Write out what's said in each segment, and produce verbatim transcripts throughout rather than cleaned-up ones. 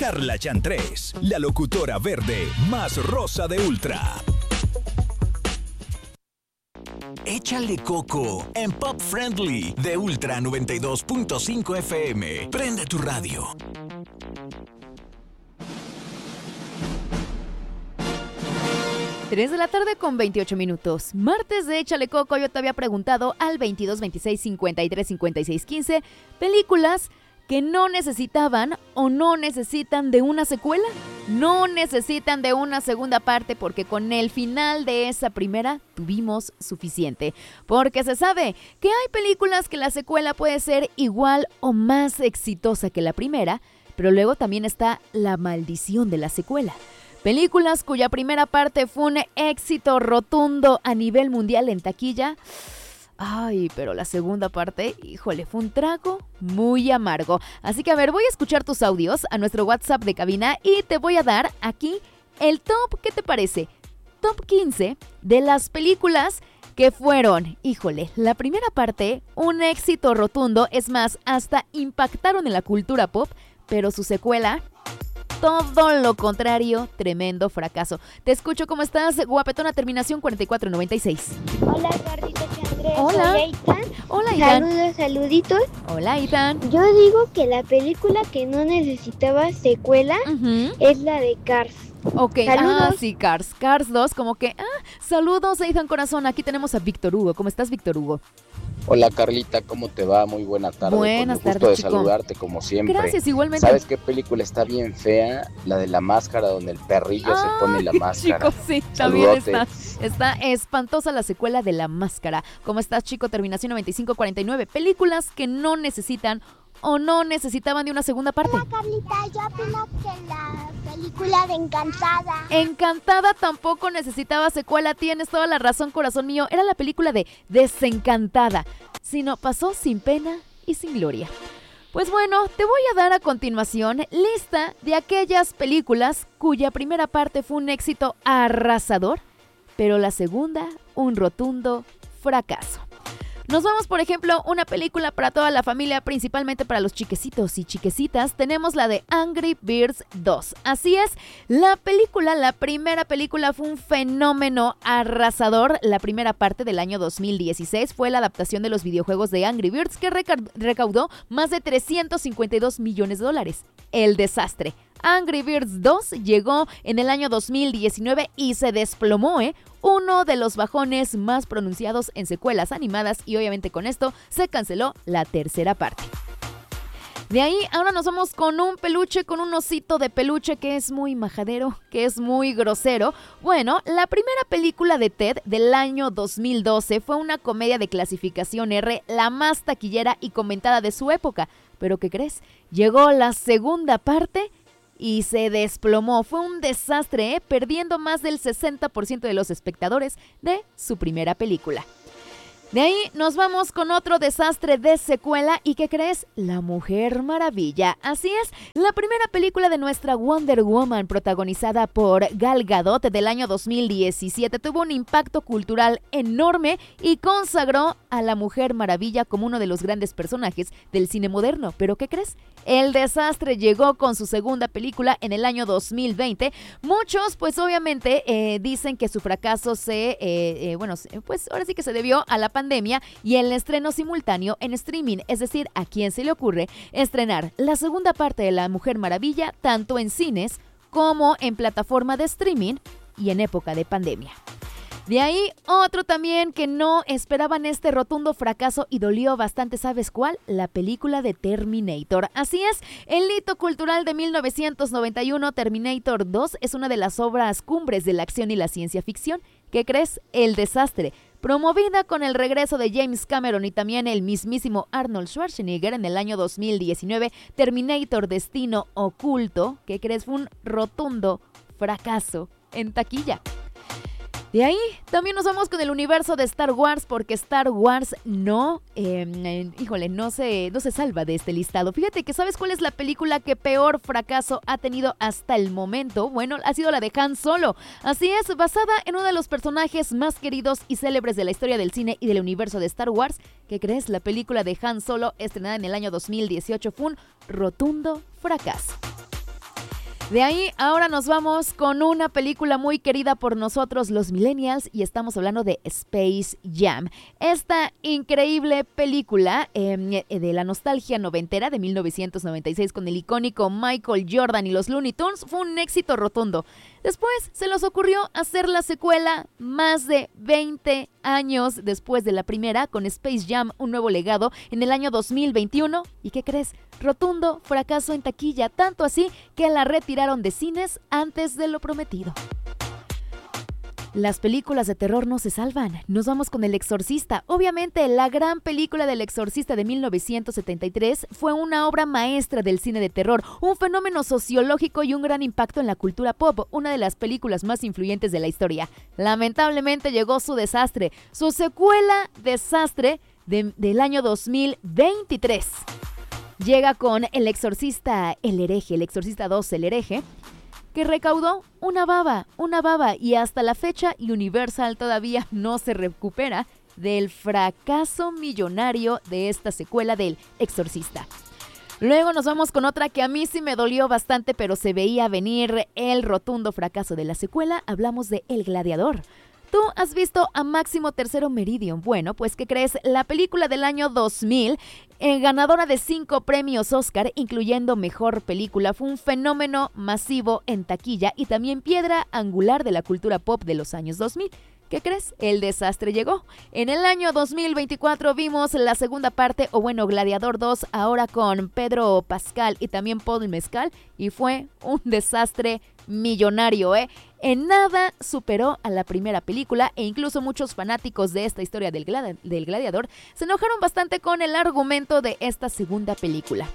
Carla Chantrés, la locutora verde más rosa de Ultra. Échale coco en Pop Friendly de Ultra noventa y dos punto cinco F M. Prende tu radio. tres de la tarde con veintiocho minutos. Martes de Échale Coco. Yo te había preguntado al veintidós veintiséis cincuenta y tres cincuenta y seis quince películas que no necesitaban o no necesitan de una secuela. No necesitan de una segunda parte porque con el final de esa primera tuvimos suficiente. Porque se sabe que hay películas que la secuela puede ser igual o más exitosa que la primera, pero luego también está la maldición de la secuela. Películas cuya primera parte fue un éxito rotundo a nivel mundial en taquilla. Ay, pero la segunda parte, híjole, fue un trago muy amargo. Así que a ver, voy a escuchar tus audios a nuestro WhatsApp de cabina y te voy a dar aquí el top, ¿qué te parece? Top quince de las películas que fueron, híjole, la primera parte, un éxito rotundo. Es más, hasta impactaron en la cultura pop, pero su secuela... todo lo contrario, tremendo fracaso. Te escucho, ¿cómo estás? Guapetona, terminación cuarenta y cuatro noventa y seis. Hola, Carlita Chandrés. Hola. Soy Aitan. Hola, Aitan. Saludos, saluditos. Hola, Aitan. Yo digo que la película que no necesitaba secuela Uh-huh. es la de Cars. Ok, Saludos. ah, sí, Cars. Cars dos, como que, ah, saludos, Aitan Corazón. Aquí tenemos a Víctor Hugo. ¿Cómo estás, Víctor Hugo? Hola Carlita, ¿cómo te va? Muy buena tarde. Buenas Con el gusto tardes, de chico. saludarte como siempre. Gracias, igualmente. ¿Sabes qué película está bien fea? La de la máscara, donde el perrillo Ay, se pone la máscara. Chico, sí, también está, Saludotes. está espantosa la secuela de La Máscara. ¿Cómo estás, chico? Terminación noventa y cinco cuarenta y nueve. Películas que no necesitan o no necesitaban de una segunda parte. Hola, Carlita, yo opino que la película de Encantada. Encantada tampoco necesitaba secuela. Tienes toda la razón, corazón mío. Era la película de Desencantada. Sino pasó sin pena y sin gloria. Pues bueno, te voy a dar a continuación lista de aquellas películas cuya primera parte fue un éxito arrasador, pero la segunda un rotundo fracaso. Nos vamos, por ejemplo, una película para toda la familia, principalmente para los chiquecitos y chiquecitas. Tenemos la de Angry Birds dos. Así es, la película, la primera película fue un fenómeno arrasador. La primera parte del año dos mil dieciséis fue la adaptación de los videojuegos de Angry Birds que reca- recaudó más de trescientos cincuenta y dos millones de dólares. El desastre. Angry Birds dos llegó en el año dos mil diecinueve y se desplomó, ¿eh? Uno de los bajones más pronunciados en secuelas animadas, y obviamente con esto se canceló la tercera parte. De ahí ahora nos vamos con un peluche, con un osito de peluche que es muy majadero, que es muy grosero. Bueno, la primera película de Ted del año dos mil doce fue una comedia de clasificación R, la más taquillera y comentada de su época. Pero ¿qué crees? Llegó la segunda parte y se desplomó. Fue un desastre, ¿eh? Perdiendo más del sesenta por ciento de los espectadores de su primera película. De ahí nos vamos con otro desastre de secuela. ¿Y qué crees? La Mujer Maravilla. Así es, la primera película de nuestra Wonder Woman, protagonizada por Gal Gadot del año dos mil diecisiete, tuvo un impacto cultural enorme y consagró a la Mujer Maravilla como uno de los grandes personajes del cine moderno. ¿Pero qué crees? El desastre llegó con su segunda película en el año dos mil veinte. Muchos, pues obviamente, eh, dicen que su fracaso se, eh, eh, bueno, pues ahora sí que se debió a la pandemia y el estreno simultáneo en streaming. Es decir, ¿a quién se le ocurre estrenar la segunda parte de La Mujer Maravilla tanto en cines como en plataforma de streaming y en época de pandemia? De ahí, otro también que no esperaban este rotundo fracaso y dolió bastante, ¿sabes cuál? La película de Terminator. Así es, el hito cultural de mil novecientos noventa y uno, Terminator dos, es una de las obras cumbres de la acción y la ciencia ficción. ¿Qué crees? El desastre. Promovida con el regreso de James Cameron y también el mismísimo Arnold Schwarzenegger en el año dos mil diecinueve, Terminator Destino Oculto, ¿qué crees? Fue un rotundo fracaso en taquilla. De ahí también nos vamos con el universo de Star Wars, porque Star Wars no, eh, eh, híjole, no se, no se salva de este listado. Fíjate que ¿sabes cuál es la película que peor fracaso ha tenido hasta el momento? Bueno, ha sido la de Han Solo. Así es, basada en uno de los personajes más queridos y célebres de la historia del cine y del universo de Star Wars. ¿Qué crees? La película de Han Solo, estrenada en el año dos mil dieciocho, fue un rotundo fracaso. De ahí ahora nos vamos con una película muy querida por nosotros los millennials y estamos hablando de Space Jam. Esta increíble película eh, de la nostalgia noventera de mil novecientos noventa y seis con el icónico Michael Jordan y los Looney Tunes fue un éxito rotundo. Después se les ocurrió hacer la secuela más de veinte años después de la primera con Space Jam, un nuevo legado en el año dos mil veintiuno. ¿Y qué crees? Rotundo fracaso en taquilla, tanto así que la retiraron de cines antes de lo prometido. Las películas de terror no se salvan. Nos vamos con El Exorcista. Obviamente, la gran película del Exorcista de mil novecientos setenta y tres fue una obra maestra del cine de terror, un fenómeno sociológico y un gran impacto en la cultura pop, una de las películas más influyentes de la historia. Lamentablemente llegó su desastre, su secuela desastre de, del año dos mil veintitrés. Llega con El Exorcista, el hereje, El Exorcista dos, el hereje, que recaudó una baba, una baba y hasta la fecha Universal todavía no se recupera del fracaso millonario de esta secuela del Exorcista. Luego nos vamos con otra que a mí sí me dolió bastante, pero se veía venir el rotundo fracaso de la secuela. Hablamos de El Gladiador. ¿Tú has visto a Máximo Tercero Meridian? Bueno, pues ¿qué crees? La película del año dos mil, eh, ganadora de cinco premios Oscar, incluyendo Mejor Película, fue un fenómeno masivo en taquilla y también piedra angular de la cultura pop de los años dos mil. ¿Qué crees? El desastre llegó. En el año dos mil veinticuatro vimos la segunda parte, o bueno, Gladiador dos, ahora con Pedro Pascal y también Paul Mescal, y fue un desastre millonario, ¿eh? En nada superó a la primera película e incluso muchos fanáticos de esta historia del, gladi- del Gladiador se enojaron bastante con el argumento de esta segunda película.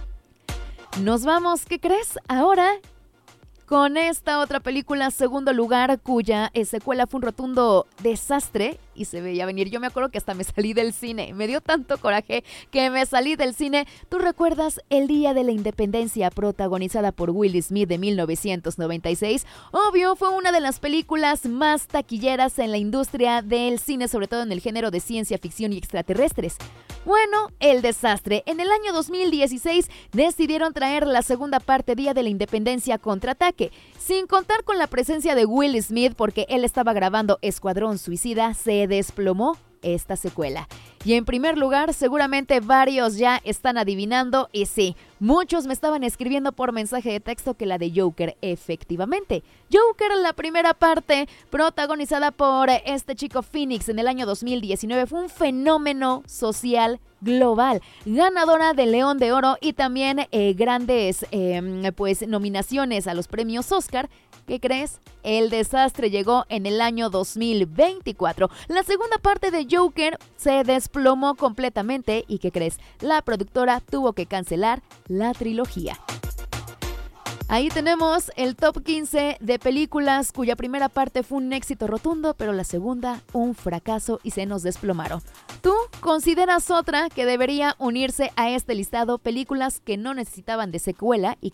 Nos vamos, ¿qué crees? Ahora con esta otra película, Segundo Lugar, cuya eh, secuela fue un rotundo desastre y se veía venir. Yo me acuerdo que hasta me salí del cine. Me dio tanto coraje que me salí del cine. ¿Tú recuerdas El Día de la Independencia, protagonizada por Will Smith de mil novecientos noventa y seis? Obvio, fue una de las películas más taquilleras en la industria del cine, sobre todo en el género de ciencia ficción y extraterrestres. Bueno, el desastre. En el año dos mil dieciséis decidieron traer la segunda parte, Día de la Independencia Contraataque. Sin contar con la presencia de Will Smith, porque él estaba grabando Escuadrón Suicida, se desplomó esta secuela. Y en primer lugar, seguramente varios ya están adivinando, y sí, muchos me estaban escribiendo por mensaje de texto que la de Joker, efectivamente. Joker, la primera parte, protagonizada por este chico Phoenix en el año dos mil diecinueve, fue un fenómeno social global, ganadora del León de Oro y también eh, grandes eh, pues nominaciones a los premios Oscar. ¿Qué crees? El desastre llegó en el año dos mil veinticuatro. La segunda parte de Joker se desplomó completamente y ¿qué crees? La productora tuvo que cancelar la trilogía. Ahí tenemos el top quince de películas cuya primera parte fue un éxito rotundo, pero la segunda un fracaso y se nos desplomaron. ¿Tú consideras otra que debería unirse a este listado? Películas que no necesitaban de secuela y